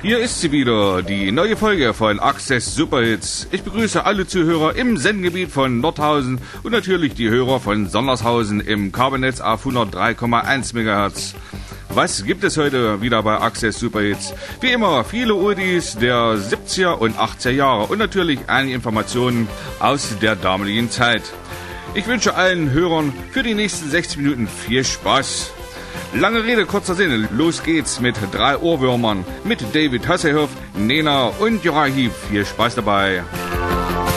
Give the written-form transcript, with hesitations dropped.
Hier ist sie wieder, die neue Folge von Access Superhits. Ich begrüße alle Zuhörer im Sendegebiet von Nordhausen und natürlich die Hörer von Sondershausen im Kabelnetz auf 103,1 MHz. Was gibt es heute wieder bei Access Superhits? Wie immer viele Oldies der 70er und 80er Jahre und natürlich einige Informationen aus der damaligen Zeit. Ich wünsche allen Hörern für die nächsten 60 Minuten viel Spaß. Lange Rede, kurzer Sinn. Los geht's mit 3 Ohrwürmern, mit David Hasselhoff, Nena und Joachim. Viel Spaß dabei.